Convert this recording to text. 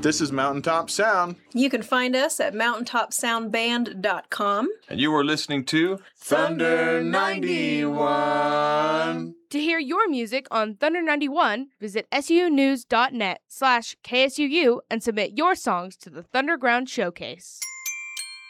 This is Mountaintop Sound. You can find us at mountaintopsoundband.com. And you are listening to Thunder 91. To hear your music on Thunder 91, visit sunews.net/KSUU and submit your songs to the Thunderground Showcase.